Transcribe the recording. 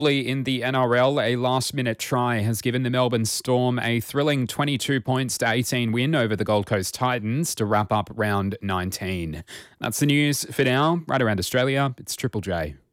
In the NRL, a last-minute try has given the Melbourne Storm a thrilling 22 points to 18 win over the Gold Coast Titans to wrap up round 19. That's the news for now. Right around Australia, it's Triple J.